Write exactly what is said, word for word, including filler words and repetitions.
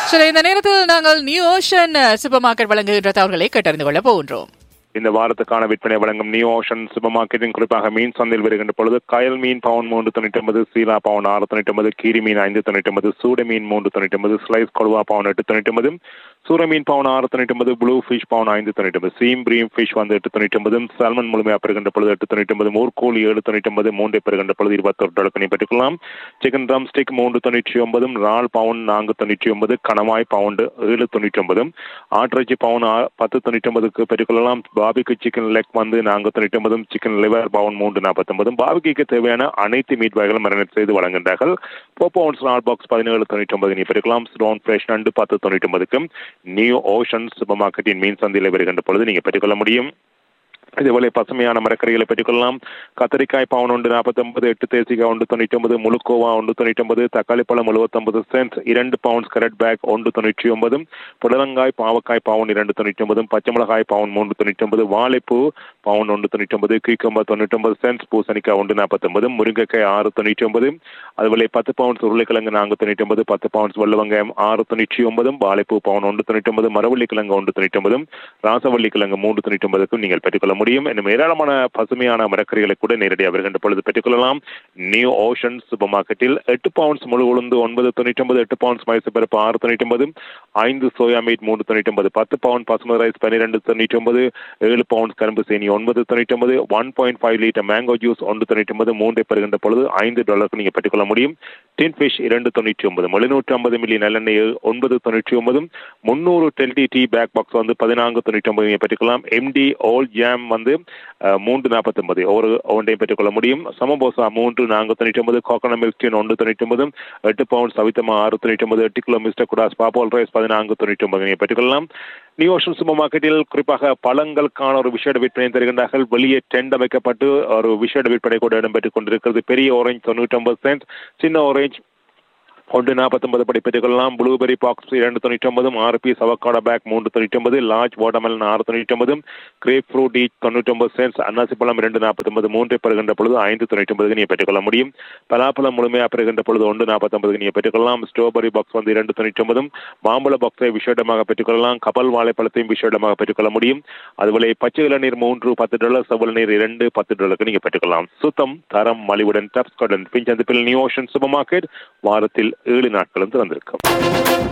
சரி, இந்த நேரத்தில் நாங்கள் நியூ ஓஷன் சூப்பர் மார்க்கெட் வழங்குகின்ற தகவல்களை கேட்டறிந்து கொள்ள போகின்றோம். இந்த வாரத்துக்கான விற்பனை வழங்கும் நியூ ஓஷன் சூப்பர் மார்க்கெட்டின் குறிப்பாக மீன் சந்தையில் வருகின்ற பொழுது கயல் மீன் பவுன் மூன்று தொண்ணூற்றி ஒன்பது, சீலா பவுன் ஆறு தொண்ணூற்றி ஒன்பது, கீரி மீன் ஐந்து தொண்ணூற்றி ஒன்பது, சூட மீன் மூன்று தொண்ணூற்றி ஒன்பது, ஸ்லைஸ் கொடுவா பவுன் எட்டு தொண்ணூற்றி ஒன்பது, சூர மீன் பவுன் ஆறு தொண்ணூற்றி ஒன்பது, ப்ளூ ஃபிஷ் பவுன் ஐந்து தொண்ணூற்றி ஒன்பது, சீம் பிரீம் ஃபிஷ் வந்து எட்டு தொண்ணூற்றி ஒன்பது, சால்மன் முழுமையாக பெறுகின்ற பொழுது எட்டு தொண்ணூற்றி ஒன்பது, மூர்கோழி ஏழு தொண்ணூற்றி ஒன்பது, மூன்றை பெறுகின்ற பொழுது இருபத்தொரு டாலர் பெற்றுக்கொள்ளலாம். சிக்கன் ட்ரம் ஸ்டிக் மூன்று தொண்ணூற்றி ஒன்பது, ரால் பவுன் நான்கு தொண்ணூற்றி ஒன்பது, கணவாய் பவுண்டு ஏழு தொண்ணூற்றி ஒன்பது, ஆட்டிறைச்சி பவுன் பத்து தொண்ணூற்றி ஒன்பதுக்கு பெற்றுக்கொள்ளலாம். பாபிக்கு சிக்கன் லெக் வந்து நான்கு தொண்ணூற்றி ஒன்பது, சிக்கன் லிவர் பவுன் மூன்று நாற்பத்தி ஒன்பது. பாபிக்கு தேவையான அனைத்து மீட் வகைகளும் மரினேட் செய்து வழங்குகின்றார்கள். பவுன்ஸ் நாலு பாக்ஸ் பதினேழு தொண்ணூற்றி ஒன்பது நீ பெற்றுக்கலாம். ஸ்டோன் ஃப்ரெஷ் நண்டு பத்து தொண்ணூற்றி ஒன்பதுக்கு நியூ ஓஷன் சூப்பர் மார்க்கெட்டின் மீன் சந்தையில் வருகின்ற பொழுது நீங்கள் பெற்றுக்கொள்ள முடியும். இதேபோல பசுமையான மரக்கறிகளை பெற்றுக்கொள்ளலாம். கத்திரிக்காய் பவுன் ஒன்று நாற்பத்தி ஒன்பது, எட்டு தேசிக்காய் ஒன்று தொண்ணூற்றி ஒன்பது, முழுக்கோவா ஒன்று தொண்ணூற்றி ஒன்பது, தக்காளி பழம் எழுபத்தொன்பது சென்ட், இரண்டு பவுண்ட்ஸ் கரட் பேக் ஒன்று தொண்ணூற்றி ஒன்பது, புடலங்காய் பாவக்காய் பவுன் இரண்டு தொண்ணூற்றி ஒன்பது, பச்சை மிளகாய் பவுன் மூன்று தொண்ணூற்றி ஒன்பது, வாழைப்பூ பவுன் ஒன்று தொண்ணூற்றி ஒன்பது, கீக்கம்பர் தொண்ணூற்றி ஒன்பது சென்ட், பூசணிக்காய் ஒன்று நாற்பத்தி ஒன்பது, முருங்கைக்காய் ஆறு தொண்ணூற்றி ஒன்பது, அதுபோல பத்து பவுண்ட்ஸ் உருளைக்கிழங்கு நான்கு தொண்ணூற்றி ஒன்பது, பத்து பவுண்ட்ஸ் வெள்ளவங்காயம் ஆறு தொண்ணூற்றி ஒன்பது, வாழைப்பூ பவுன் ஒன்று தொண்ணூற்றி ஒன்பது, மரவள்ளி கிழங்கு ஒன்று தொண்ணூற்றி ஒன்பது, ராசவள்ளி கிழங்கு மூன்று தொண்ணூற்றி ஒன்பதுக்கும் நீங்கள் பெற்றுக்கொள்ள முடியும். இன்னும் ஏராளமான பசுமையான மரக்கறிகளை கூட நேரடியாக வருகின்ற பொழுது பெற்றுக்கொள்ளலாம். நியூ ஓஷன் சூப்பர் மார்க்கெட்டில் எட்டு பவுண்ட்ஸ் முழு உளுந்து ஒன்பது தொண்ணூற்றி ஒன்பது, எட்டு பவுண்ட்ஸ் மைசூர் பருப்பு ஆறு தொண்ணூற்றி ஒன்பது, ஐந்து சோயா மீட் மூன்று தொண்ணூற்றி ஒன்பது, பத்து பவுண்ட் பசுமதி ரைஸ் பன்னிரெண்டு தொண்ணூற்றி ஒன்பது, ஏழு பவுண்ட்ஸ் கரும்பு சேனி ஒன்பது தொண்ணூற்றி ஒன்பது, one point five litre mango juice ஒன்று தொண்ணூற்றி ஒன்பது, மூன்றை பெறுகின்ற பொழுது ஐந்து டாலருக்கு நீங்கள் பெற்றுக்கொள்ள முடியும். டின் ஃபிஷ் இரண்டு தொண்ணூற்றி ஒன்பது, எழுநூற்றி ஐம்பது மில்லி நல்லெண்ணெய் ஒன்பது தொண்ணூற்றி ஒன்பது, முன்னூறு டெல்டி டீ பேக் பாக்ஸ் வந்து பதினான்கு தொண்ணூற்றி ஒன்பது நீங்கள் பெற்றுக்கலாம். எம்டி ஓல் ஜாம் வந்து மூன்று நாற்பத்தி ஒன்பது ஒரு ஒன்றையும் பெற்றுக்கொள்ள முடியும். சமபோசா மூன்று நான்கு தொண்ணூற்றி ஒன்பது, கோகனட் மில்க் டீன் ஒன்று தொண்ணூற்றி ஒன்பது, எட்டு பவுண்ட் சவித்தமா ஆறு தொண்ணூற்றி ஒன்பது, எட்டு கிலோ மிஸ்டர் குடாஸ் பாப்போல் ரைஸ் பதினான்கு தொண்ணூற்றி ஒன்பது நீங்கள் பெற்றுக்கொள்ளலாம். நியூ ஓஷன் சூப்பர் மார்க்கெட்டில் குறிப்பாக பழங்களுக்கான ஒரு விசேட விற்பனை தருகின்றார்கள். வெளியே டெண்ட் அமைக்கப்பட்டு ஒரு விசேட விற்பனை கூட இடம்பெற்றுக் கொண்டிருக்கிறது. பெரிய ஆரஞ்சு தொண்ணூற்றி ஒன்பது சென்ட், சின்ன ஆரஞ்சு ஒன்று நாற்பத்தி ஒன்பது படி பெற்றுக்கொள்ளலாம். ப்ளூபெரி பாக்ஸ் இரண்டு தொண்ணூற்றி ஒன்பது, ஆறு பீஸ் அவக்காடோ பேக் மூன்று தொண்ணூற்றி ஒன்பது, லார்ஜ் வாட்டர்மெலன் ஆறு தொண்ணூற்றி ஒன்பது, கிரேப் ஃப்ரூட் ஈச் தொண்ணூற்றி ஒன்பது சென்ட்ஸ், அன்னாசி பழம் இரண்டு நாற்பத்தி ஒன்பது, மூன்றை பெறுகின்ற பொழுது ஐந்து தொண்ணூற்றி ஒன்பதுக்கு நீங்கள் பெற்றுக்கொள்ள முடியும். பலாப்பழம் முழுமையாக பெறுகின்ற பொழுது ஒன்று நாற்பத்தி ஒன்பதுக்கு நீங்கள் பெற்றுக்கொள்ளலாம். ஸ்ட்ராபெரி பாக்ஸ் வந்து இரண்டு தொண்ணூற்றி ஒன்பது, மாம்பழ பாக்ஸை விசேடமாக பெற்றுக்கொள்ளலாம். கப்பல் வாழைப்பழத்தையும் விசேடமாக பெற்றுக்கொள்ள முடியும். அதுபோல பச்சை இளநீர் மூன்று பத்து டாலர், செவ்வல் நீர் இரண்டு பத்து டாலருக்கு நீங்கள் பெற்றுக்கொள்ளலாம். சுத்தம் தரம் மலிவுடன் dubs garden பிஞ்சந்திப்பில் new ocean super market வாரத்தில் ஏழு நாட்களும் திறந்திருக்கும்.